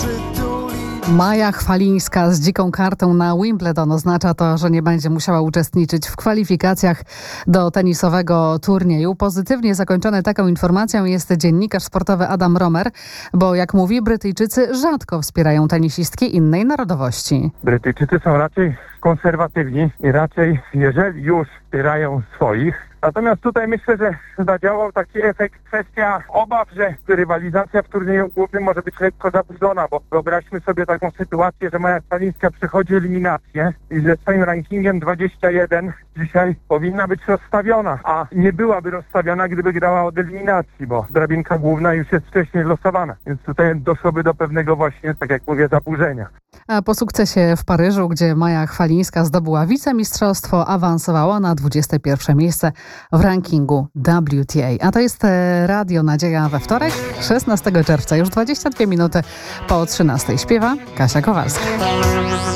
Maja Chwalińska z dziką kartą na Wimbledon. Oznacza to, że nie będzie musiała uczestniczyć w kwalifikacjach do tenisowego turnieju. Pozytywnie zakończony taką informacją jest dziennikarz sportowy Adam Romer, bo jak mówi, Brytyjczycy rzadko wspierają tenisistki innej narodowości. Brytyjczycy są raczej konserwatywni i raczej, jeżeli już wspierają swoich. Natomiast tutaj myślę, że zadziałał taki efekt, kwestia obaw, że rywalizacja w turnieju głównym może być lekko zaburzona, bo wyobraźmy sobie taką sytuację, że Maja Chwalińska przechodzi eliminację i ze swoim rankingiem 21 dzisiaj powinna być rozstawiona, a nie byłaby rozstawiona, gdyby grała od eliminacji, bo drabinka główna już jest wcześniej losowana, więc tutaj doszłoby do pewnego właśnie, tak jak mówię, zaburzenia. A po sukcesie w Paryżu, gdzie Maja Chwalińska zdobyła wicemistrzostwo, awansowała na 21 miejsce w rankingu WTA. A to jest Radio Nadzieja we wtorek, 16 czerwca, już 22 minuty po 13. Śpiewa Kasia Kowalska.